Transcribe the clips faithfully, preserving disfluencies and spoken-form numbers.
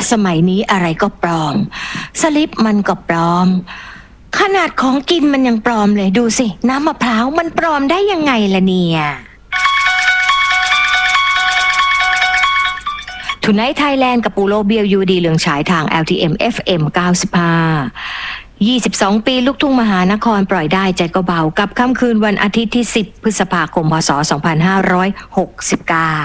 สมัยนี้อะไรก็ปลอมสลิปมันก็ปลอมขนาดของกินมันยังปลอมเลยดูสิน้ำมะพร้าวมันปลอมได้ยังไงล่ะเนี่ยทุนไนท์ไทยแลนด์กับปูโรเบียวยูดีเรืองฉายทาง แอล ที เอ็ม เอฟ เอ็ม เก้าสิบห้า ยี่สิบสองปีลูกทุ่งมหานครปล่อยได้ใจก็เบากับค่ำคืนวันอาทิตย์ที่สิบพฤษภาคมพ.ศ. สองพันห้าร้อยหกสิบเก้า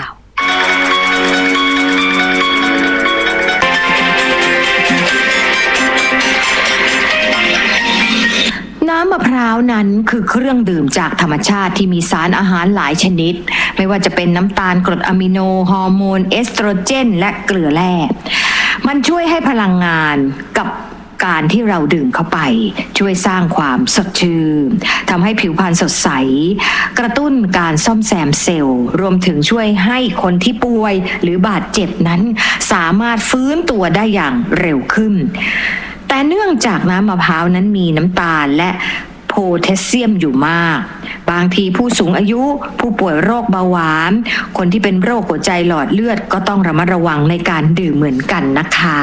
น้ำมะพร้าวนั้นคือเครื่องดื่มจากธรรมชาติที่มีสารอาหารหลายชนิดไม่ว่าจะเป็นน้ำตาลกรดอะมิโนฮอร์โมนเอสโตรเจนและเกลือแร่มันช่วยให้พลังงานกับการที่เราดื่มเข้าไปช่วยสร้างความสดชื่นทำให้ผิวพรรณสดใสกระตุ้นการซ่อมแซมเซลล์รวมถึงช่วยให้คนที่ป่วยหรือบาดเจ็บนั้นสามารถฟื้นตัวได้อย่างเร็วขึ้นแต่เนื่องจากน้ำมะพร้าวนั้นมีน้ำตาลและโพแทสเซียมอยู่มากบางทีผู้สูงอายุผู้ป่วยโรคเบาหวานคนที่เป็นโรคหัวใจหลอดเลือดก็ต้องระมัดระวังในการดื่มเหมือนกันนะคะ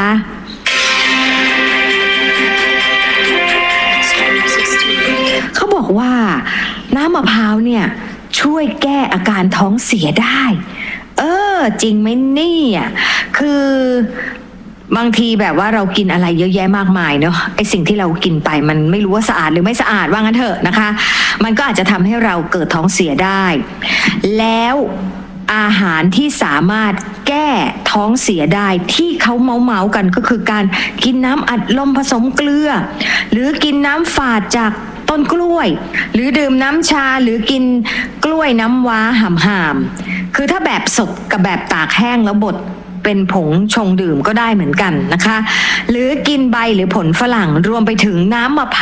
เขาบอกว่าน้ำมะพร้าวเนี่ยช่วยแก้อาการท้องเสียได้เออจริงไหมเนี่ยคือบางทีแบบว่าเรากินอะไรเยอะแยะมากมายเนาะไอสิ่งที่เรากินไปมันไม่รู้ว่าสะอาดหรือไม่สะอาดว่างั้นเถอะนะคะมันก็อาจจะทำให้เราเกิดท้องเสียได้แล้วอาหารที่สามารถแก้ท้องเสียได้ที่เขาเมาเมากันก็คือการกินน้ำอัดลมผสมเกลือหรือกินน้ำฝาดจากต้นกล้วยหรือดื่มน้ำชาหรือกินกล้วยน้ำว้าห่ามๆคือถ้าแบบสดกับแบบตากแห้งแล้วบดเป็นผงชงดื่มก็ได้เหมือนกันนะคะหรือกินใบหรือผลฝรั่งรวมไปถึงน้ำมะพร้าว